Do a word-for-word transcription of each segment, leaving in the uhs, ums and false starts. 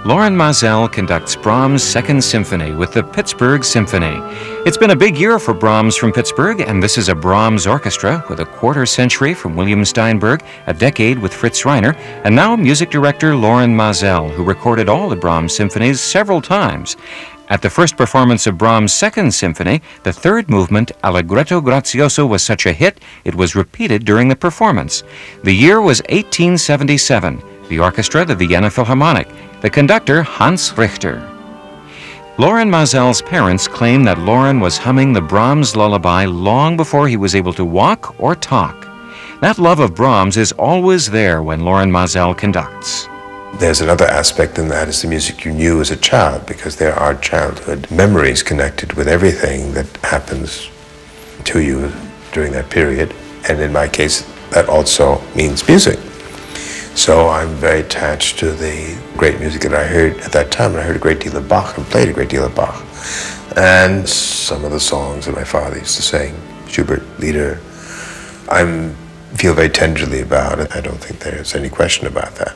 Loren Maazel conducts Brahms' Second Symphony with the Pittsburgh Symphony. It's been a big year for Brahms from Pittsburgh, and this is a Brahms orchestra with a quarter century from William Steinberg, a decade with Fritz Reiner, and now music director Loren Maazel, who recorded all the Brahms symphonies several times. At the first performance of Brahms' Second Symphony, the third movement, Allegretto Grazioso, was such a hit, it was repeated during the performance. The year was eighteen seventy-seven. The orchestra, the Vienna Philharmonic. The conductor, Hans Richter. Loren Maazel's parents claim that Loren was humming the Brahms lullaby long before he was able to walk or talk. That love of Brahms is always there when Loren Maazel conducts. There's another aspect in that is the music you knew as a child, because there are childhood memories connected with everything that happens to you during that period. And in my case, that also means music. So I'm very attached to the great music that I heard at that time. I heard a great deal of Bach and played a great deal of Bach. And some of the songs that my father used to sing, Schubert, Lieder, I feel very tenderly about it. I don't think there's any question about that.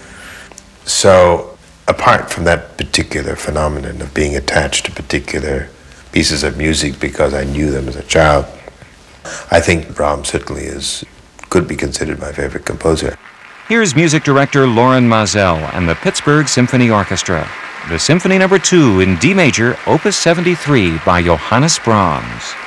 So apart from that particular phenomenon of being attached to particular pieces of music because I knew them as a child, I think Brahms certainly is, could be considered my favorite composer. Here's music director Loren Maazel and the Pittsburgh Symphony Orchestra. The Symphony Number two in D major, Opus seventy-three by Johannes Brahms.